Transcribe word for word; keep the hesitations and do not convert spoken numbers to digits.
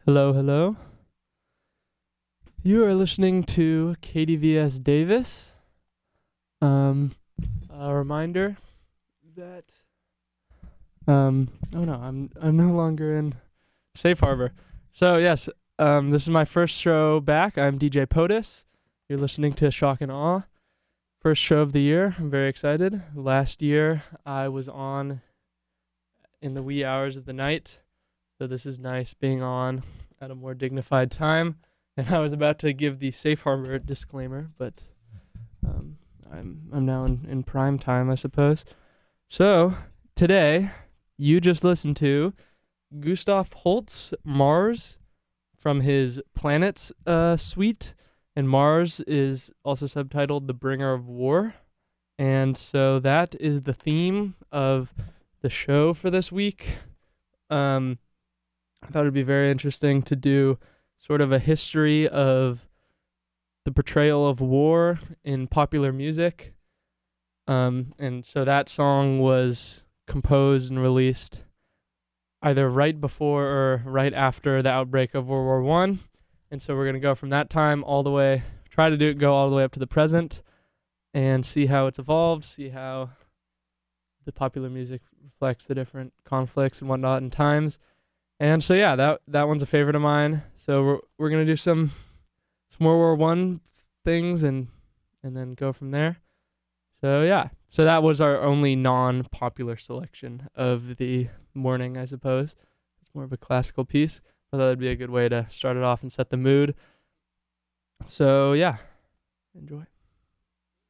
Hello, hello. You are listening to K D V S Davis. Um, a reminder that um, oh no, I'm I'm no longer in Safe Harbor. So yes, um, this is my first show back. I'm D J POTUS. You're listening to Shock and Awe. First show of the year. I'm very excited. Last year I was on in the wee hours of the night, so this is nice being on at a more dignified time. And I was about to give the Safe Harbor disclaimer, but um, I'm I'm now in, in prime time, I suppose. So today, you just listened to Gustav Holst, Mars, from his Planets uh, suite, and Mars is also subtitled The Bringer of War. And so that is the theme of the show for this week. Um, I thought it'd be very interesting to do sort of a history of the portrayal of war in popular music. Um, and so that song was composed and released either right before or right after the outbreak of World War One. And so we're going to go from that time all the way, try to do go all the way up to the present and see how it's evolved, see how the popular music reflects the different conflicts and whatnot in times. And so yeah, that that one's a favorite of mine. So we're we're gonna do some some World War One things and and then go from there. So yeah, so that was our only non-popular selection of the morning, I suppose. It's more of a classical piece. I thought that'd be a good way to start it off and set the mood. So yeah, enjoy.